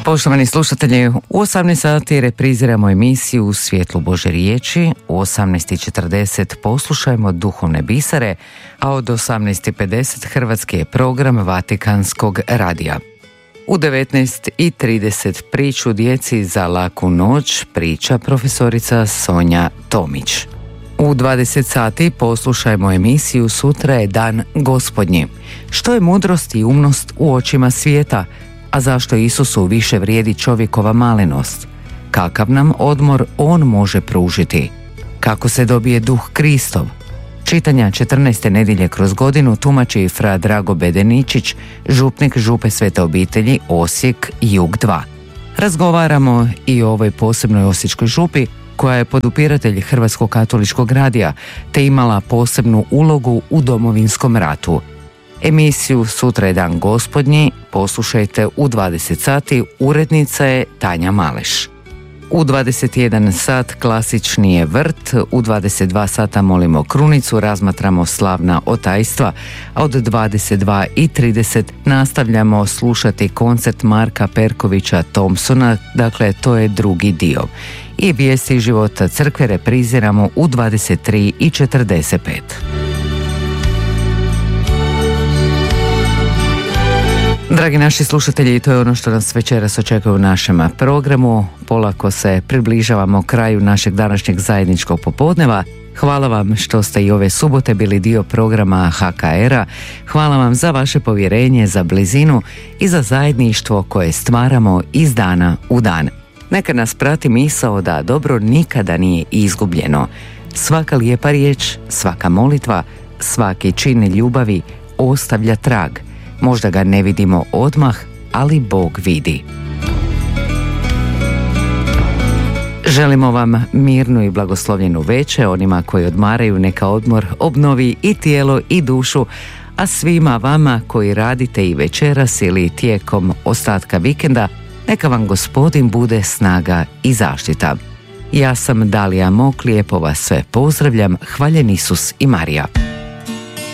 Poštovani slušatelji, u 18 sati repriziramo emisiju U svjetlu Božje riječi, u 18:40 poslušajmo duhovne bisere, a od 18:50 hrvatski je program Vatikanskog radija. U 19:30 priču djeci za laku noć priča profesorica Sonja Tomić. U 20 sati poslušajmo emisiju Sutra je dan Gospodnji. Što je mudrost i umnost u očima svijeta, a zašto Isusu više vrijedi čovjekova malenost? Kakav nam odmor on može pružiti? Kako se dobije duh Kristov? Čitanja 14. nedjelje kroz godinu tumači fra Drago Bedeničić, župnik Župe Svete obitelji Osijek, Jug 2. Razgovaramo i o ovoj posebnoj osječkoj župi koja je podupiratelj Hrvatskog katoličkog radija te imala posebnu ulogu u Domovinskom ratu. Emisiju Sutra je dan Gospodnji poslušajte u 20 sati, urednica je Tanja Maleš. U 21 sat klasični je vrt, u 22 sata molimo krunicu, razmatramo slavna otajstva, a od 22:30 nastavljamo slušati koncert Marka Perkovića Thompsona, dakle to je drugi dio. I vijesti života crkve repriziramo u 23:45. Dragi naši slušatelji, to je ono što nas večeras očekuje u našem programu. Polako se približavamo kraju našeg današnjeg zajedničkog popodneva. Hvala vam što ste i ove subote bili dio programa HKR-a. Hvala vam za vaše povjerenje, za blizinu i za zajedništvo koje stvaramo iz dana u dan. Neka nas prati misao da dobro nikada nije izgubljeno. Svaka lijepa riječ, svaka molitva, svaki čin ljubavi ostavlja trag. Možda ga ne vidimo odmah, ali Bog vidi. Želimo vam mirnu i blagoslovljenu večer, onima koji odmaraju neka odmor obnovi i tijelo i dušu, a svima vama koji radite i večeras ili tijekom ostatka vikenda, neka vam Gospodin bude snaga i zaštita. Ja sam Dalija Mok, lijepo vas sve pozdravljam, hvaljen Isus i Marija.